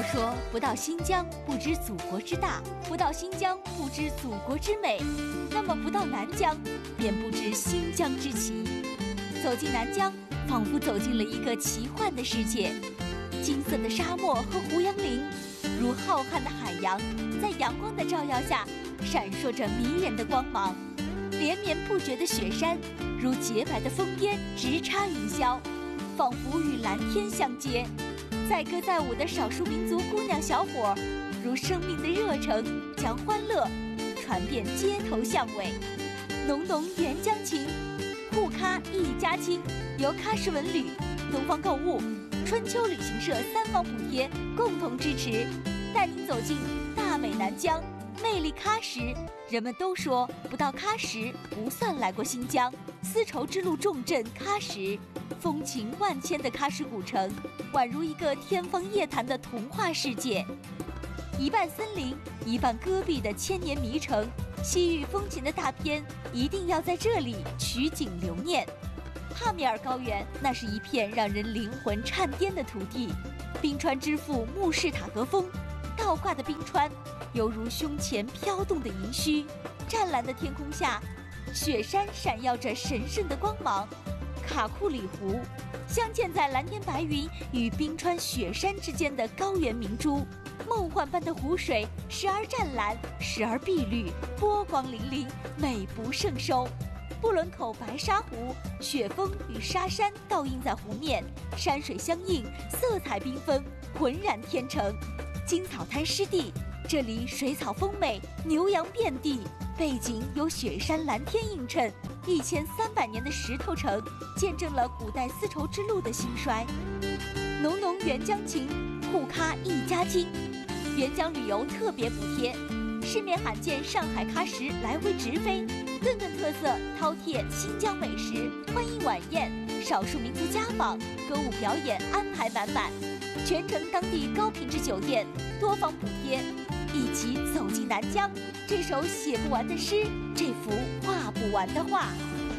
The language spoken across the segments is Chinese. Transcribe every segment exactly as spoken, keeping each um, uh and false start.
说不到新疆不知祖国之大，不到新疆不知祖国之美，那么不到南疆便不知新疆之奇。走进南疆，仿佛走进了一个奇幻的世界。金色的沙漠和胡杨林，如浩瀚的海洋，在阳光的照耀下，闪烁着迷人的光芒。连绵不绝的雪山，如洁白的风边直插云霄，仿佛与蓝天相接。载歌载舞的少数民族姑娘小伙，如生命的热诚，将欢乐传遍街头巷尾。浓浓原疆情，沪咖一家亲，由喀什文旅、东方购物、春秋旅行社三方补贴共同支持，带您走进大美南疆，魅力喀什。人们都说不到喀什不算来过新疆。丝绸之路重镇喀什，风情万千的喀什古城，宛如一个天方夜谭的童话世界。一半森林，一半戈壁的千年迷城，西域风情的大片一定要在这里取景留念。帕米尔高原，那是一片让人灵魂颤颠的土地。冰川之父穆士塔格峰，倒挂的冰川犹如胸前飘动的银须。湛蓝的天空下，雪山闪耀着神圣的光芒。卡库里湖，镶嵌在蓝天白云与冰川雪山之间的高原明珠。梦幻般的湖水，时而湛蓝，时而碧绿，波光粼粼，美不胜收。布伦口白沙湖，雪峰与沙山倒映在湖面，山水相映，色彩缤纷，浑然天成。金草滩湿地，这里水草丰美，牛羊遍地，背景有雪山蓝天映衬。一千三百年的石头城，见证了古代丝绸之路的兴衰。浓浓原疆情，沪咖一家亲。原疆旅游特别补贴，市面罕见上海喀什来回直飞，顿顿特色饕餮新疆美食，欢迎晚宴，少数民族家访，歌舞表演安排满满，全程当地高品质酒店，多方补贴。一起走进南疆，这首写不完的诗，这幅画不完的画。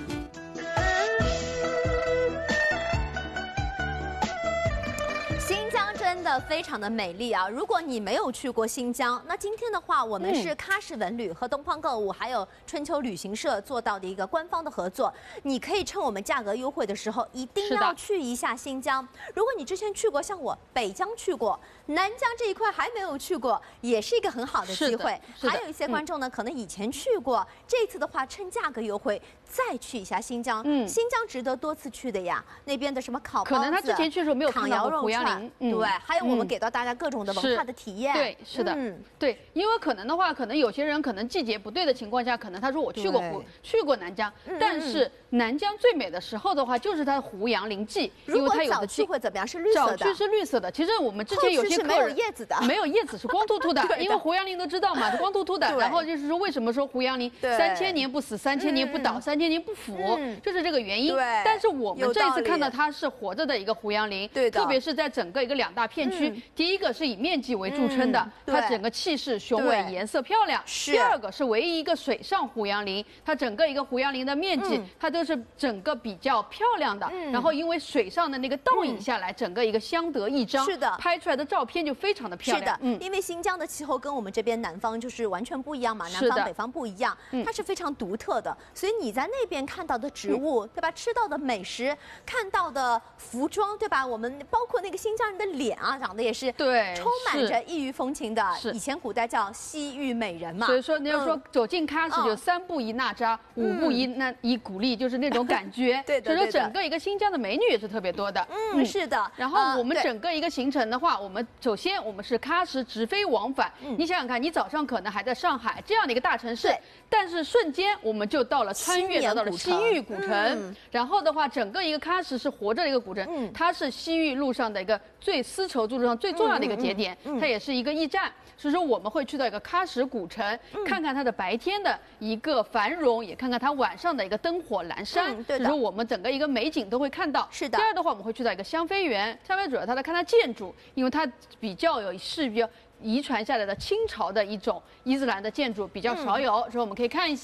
新疆真的非常的美丽啊！如果你没有去过新疆，那今天的话，我们是喀什文旅和东方购物还有春秋旅行社做到的一个官方的合作。你可以趁我们价格优惠的时候，一定要去一下新疆。如果你之前去过，像我北疆去过，南疆这一块还没有去过，也是一个很好的机会。还有一些观众呢，嗯、可能以前去过，这次的话趁价格优惠再去一下新疆。嗯，新疆值得多次去的呀，那边的什么烤包子， 可能他之前去的时候没有看到过胡杨林。 嗯、对，还有我们给到大家各种的文化的体验。 对，是的，嗯，对，因为可能的话，可能有些人可能季节不对的情况下，可能他说我去过湖，去过南疆，嗯、但是南疆最美的时候的话，就是它的胡杨林季，因为它有的早去会怎么样？是绿色的。 早去是绿色的。其实我们之前有些客人没有叶子的， 没有叶子是光秃秃的，因为胡杨林都知道嘛，光秃秃的。然后就是说，为什么说胡杨林三千年不死，三千年不倒，三千年不腐，就是这个原因。但是我们这一次看到它是活着的一个胡杨林，特别是在整个一个两大片区。第一个是以面积为著称的，嗯、它整个气势雄伟，颜色漂亮。第二个是唯一一个水上胡杨林，它整个一个胡杨林的面积，嗯、它都是整个比较漂亮的。嗯、然后因为水上的那个倒影下来，嗯、整个一个相得益彰。是的，拍出来的照片就非常的漂亮。 是的，嗯、因为新疆的气候跟我们这边南方就是完全不一样嘛，南方北方不一样，它是非常独特的。所以你在那边看到的植物，嗯、对吧？吃到的美食，看到的服装，对吧？我们包括那个新疆人的脸啊，长得也是对，充满着异域风情的。以前古代叫西域美人嘛。 所以说你要说走进喀什，就三步一娜扎，五步一那一古丽，就是那种感觉。对的。所以说整个一个新疆的美女也是特别多的。 嗯，是的。 然后我们整个一个行程的话，我们首先我们是喀什直飞往返。你想想看，你早上可能还在上海这样的一个大城市，但是瞬间我们就到了穿越到了西域古城。然后的话，整个一个喀什是活着的一个古城，它是西域路上的一个最丝绸之路上最重要的一个节点，它也是一个驿站。所以说我们会去到一个喀什古城，看看它的白天的一个繁荣，也看看它晚上的一个灯火阑珊。嗯，对的。就是我们整个一个美景都会看到。是的。第二的话，我们会去到一个香妃园，香妃主要它来看它建筑，因为它比较有是比较遗传下来的清朝的一种伊斯兰的建筑比较少有，所以我们可以看一下。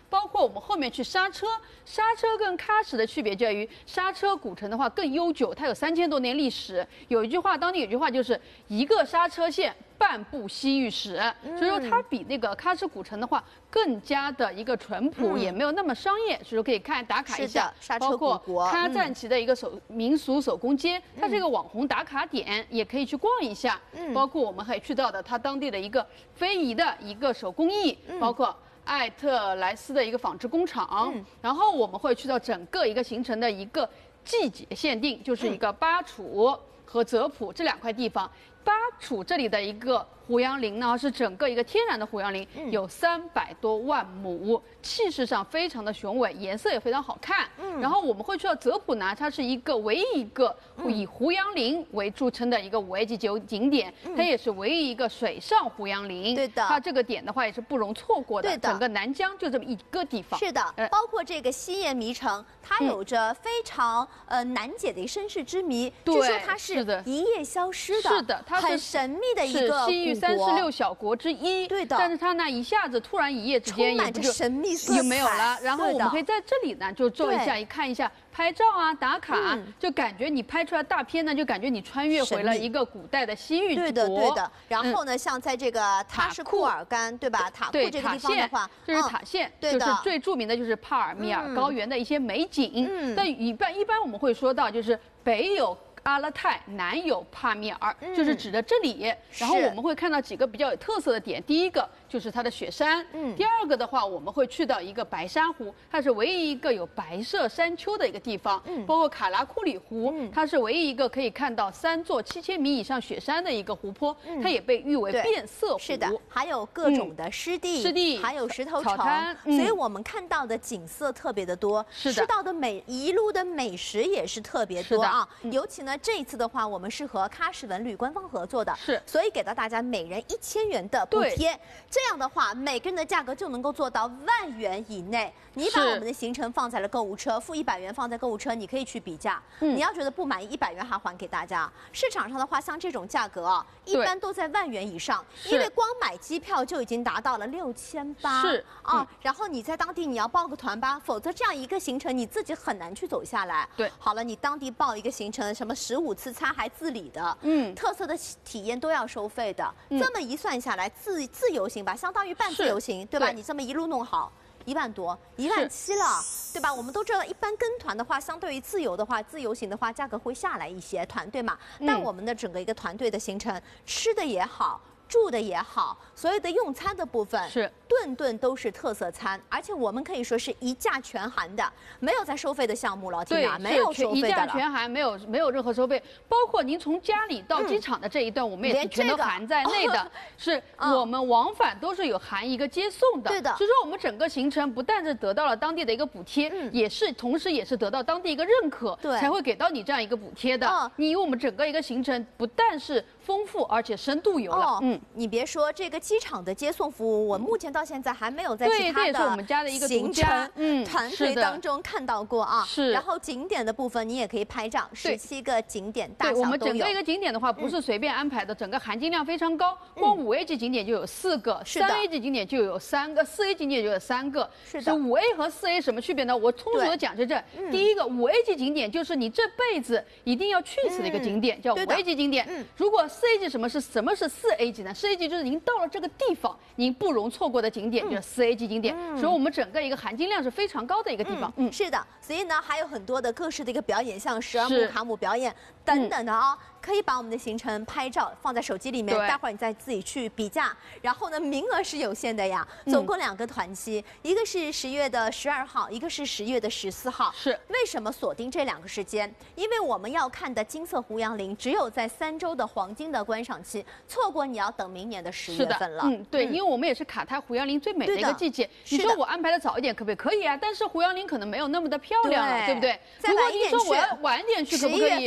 包括我们后面去刹车，刹车跟喀什的区别在于，刹车古城的话更悠久，它有三千多年历史。有一句话，当地有句话就是一个刹车线，半部西域史，所以说它比那个喀什古城的话更加的一个淳朴，嗯、也没有那么商业，所以说可以看打卡一下。包括喀赞旗的一个手、嗯、民俗手工街，它是一个网红打卡点，嗯、也可以去逛一下。嗯、包括我们还去到的它当地的一个非遗的一个手工艺，嗯、包括艾特莱斯的一个纺织工厂，嗯、然后我们会去到整个一个行程的一个季节限定，就是一个巴楚和泽普这两块地方。巴楚这里的一个胡杨林呢，是整个一个天然的胡杨林，嗯、有三百多万亩，气势上非常的雄伟，颜色也非常好看。嗯、然后我们会去到泽普呢，它是一个唯一一个以胡杨林为著称的一个五 A 级景景点，嗯、它也是唯一一个水上胡杨林。对的，它这个点的话也是不容错过的。对的，整个南疆就这么一个地方。 是的，呃、包括这个西岩迷城，它有着非常、嗯、呃难解的身世之谜，据说它是一夜消失的。 是的，它很神秘的一个西域三十六小国之一， 对的。 但是它呢一下子突然一夜之间充满着神秘色彩， 也没有了。然后我们可以在这里呢就做一下，一看一下拍照啊、打卡啊，嗯、就感觉你拍出来大片呢，就感觉你穿越回了一个古代的西域之国。 对的，对的。然后呢，嗯、像在这个塔什库尔干，对吧？塔库这个地方的话， 这是塔县， 对的。 就是最著名的就是帕尔密尔高原的一些美景。嗯。但一般一般我们会说到，就是北有阿勒泰，南有帕米尔，嗯、就是指的这里。然后我们会看到几个比较有特色的点，第一个就是它的雪山，嗯、第二个的话，我们会去到一个白珊瑚，它是唯一一个有白色山丘的一个地方。嗯、包括卡拉库里湖，嗯、它是唯一一个可以看到三座七千米以上雪山的一个湖泊，嗯、它也被誉为变色湖。 是的，还有各种的湿地， 嗯、湿地， 还有石头城， 嗯、 所以我们看到的景色特别的多， 是的， 吃到的美一路的美食也是特别多啊。嗯、尤其呢，这一次的话，我们是和喀什文旅官方合作的， 是， 所以给到大家每人一千元的补贴。这样的话，每个人的价格就能够做到万元以内。你把我们的行程放在了购物车，付一百元放在购物车，你可以去比价。嗯、你要觉得不满意，一百元还还给大家。市场上的话，像这种价格啊，一般都在万元以上，因为光买机票就已经达到了六千八。 是啊，嗯、然后你在当地你要报个团吧，否则这样一个行程你自己很难去走下来。 对， 好了，你当地报一个行程，什么十五次餐还自理的，嗯，特色的体验都要收费的。嗯、这么一算下来，自自由行吧，相当于半自由行，对吧？对，你这么一路弄好。一万多，一万七了，对吧？我们都知道，一般跟团的话，相对于自由的话，自由行的话，价格会下来一些，团队嘛。嗯、但我们的整个一个团队的行程，吃的也好，住的也好，所有的用餐的部分是顿顿都是特色餐，而且我们可以说是一价全含的，没有在收费的项目了，对吧？没有收费的了， 一价全含，没有没有任何收费，包括您从家里到机场的这一段，嗯、我们也是全都含在内的，哦、是我们往返都是有含一个接送的， 对的。 所以说我们整个行程不但是得到了当地的一个补贴，嗯、也是同时也是得到当地一个认可， 对， 才会给到你这样一个补贴的。哦、你我们整个一个行程不但是丰富，而且深度游了。哦、 嗯，你别说这个机场的接送服务，我目前到现在还没有在其他的行程嗯团队当中看到过啊。 是。 然后景点的部分你也可以拍照，十七个景点大小都有。 对，我们整个一个景点的话，不是随便安排的，整个含金量非常高。光五 A 级景点就有四个，三 A 级景点就有三个，四 A 景点就有三个。 是的。 五 A 和四 A 什么区别呢？我通俗的讲在这。第一个五 A 级景点就是你这辈子一定要去一次的一个景点，叫五 A 级景点。嗯。如果四 A 级什么是什么是四 A 级呢？四 A 级就是您到了这个地方，您不容错过的景点就是四 A 级景点。嗯、所以我们整个一个含金量是非常高的一个地方。 嗯，是的。所以呢，还有很多的各式的一个表演，像十二木卡姆表演等等的啊。嗯，可以把我们的行程拍照放在手机里面，待会儿你再自己去比价。然后呢，名额是有限的呀，总共两个团期，嗯、一个是十月的十二号，一个是十月的十四号。 是为什么锁定这两个时间？因为我们要看的金色胡杨林只有在三周的黄金的观赏期，错过你要等明年的十月份了。 嗯，对，嗯、因为我们也是卡台胡杨林最美的一个季节。你说我安排的早一点可不可以？可以啊，但是胡杨林可能没有那么的漂亮了， 对, 对不对？ 再晚一点去， 如果你说我要晚一点去，可不可以？对，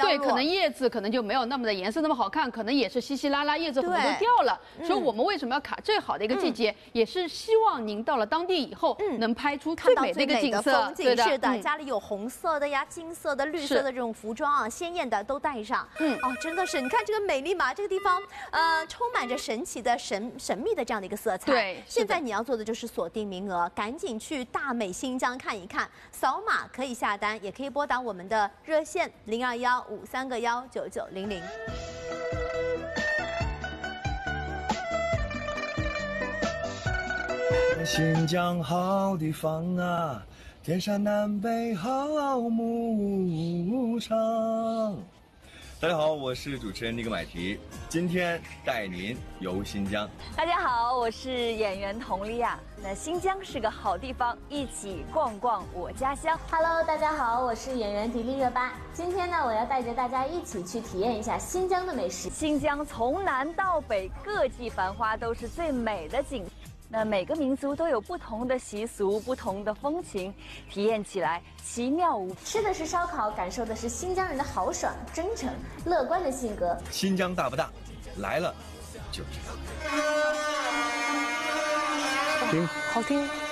弱。 对，可能叶子可能就没有那么的颜色那么好看，可能也是稀稀拉拉，叶子很多都掉了。所以我们为什么要卡最好的一个季节，也是希望您到了当地以后，能拍出最美的一个景色。 对的，是的，家里有红色的呀、金色的、绿色的这种服装啊，鲜艳的都带上。嗯，哦，真的是，你看这个美丽嘛，这个地方呃充满着神奇的神神秘的这样的一个色彩。对，现在你要做的就是锁定名额，赶紧去大美新疆看一看，扫码可以下单，也可以拨打我们的热线零二幺五三个幺九九零零。 新疆好地方啊，天山南北好牧场。大家好，我是主持人尼格买提，今天带您游新疆。 大家好，我是演员佟丽娅。那新疆是个好地方，一起逛逛我家乡。 Hello， 大家好，我是演员迪丽热巴。今天呢，我要带着大家一起去体验一下新疆的美食。 新疆从南到北，各季繁花都是最美的景。那每个民族都有不同的习俗、不同的风情，体验起来奇妙无比。 吃的是烧烤，感受的是新疆人的豪爽、真诚、乐观的性格。 新疆大不大？来了就知道。 听，好听。